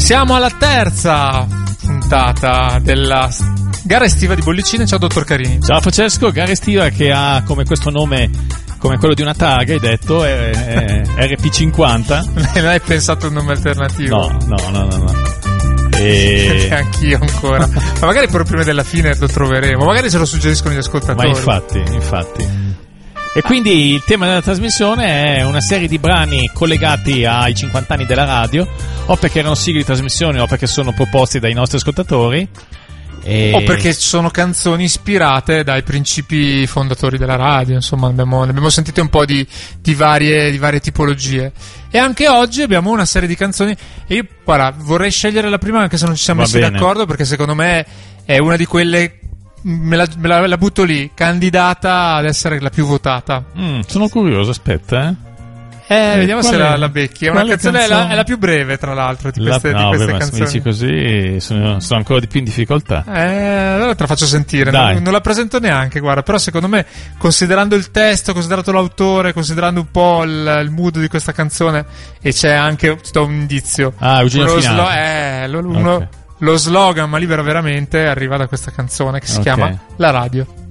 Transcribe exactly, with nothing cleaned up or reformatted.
Siamo alla terza puntata della gara estiva di Bollicine. Ciao dottor Carini. Ciao Francesco, gara estiva che ha come questo nome, come quello di una targa, hai detto, è, è R P cinquanta. Non hai pensato a un nome alternativo? No, no, no, no, no. E... anch'io ancora. Ma magari proprio prima della fine lo troveremo. Magari se lo suggeriscono gli ascoltatori. Ma infatti, infatti. E quindi il tema della trasmissione è una serie di brani collegati ai cinquanta anni della radio, o perché erano sigle di trasmissione o perché sono proposti dai nostri ascoltatori. E... o perché sono canzoni ispirate dai principi fondatori della radio. Insomma, abbiamo, ne abbiamo sentite un po' di, di, varie, di varie tipologie. E anche oggi abbiamo una serie di canzoni. E io, guarda, vorrei scegliere la prima anche se non ci siamo Va messi bene. d'accordo, perché secondo me è una di quelle... Me la, me la, la butto lì, candidata ad essere la più votata. Mm, sono curioso, aspetta, eh. Eh, eh vediamo se è, la, la becchi. È una canzone, canzone? È, la, è la più breve, tra l'altro, di queste, la, no, di queste beh, ma canzoni. se mi dici così sono, sono ancora di più in difficoltà. Eh, allora te la faccio sentire. Non, non la presento neanche, guarda. Però secondo me, considerando il testo, considerato l'autore, considerando un po' il, il mood di questa canzone, e c'è anche, ti do un indizio. Ah, Eugenio Lo Finale. slo- eh, lo, uno, Okay. Lo slogan, ma libero veramente, arriva da questa canzone che si Okay. chiama La Radio.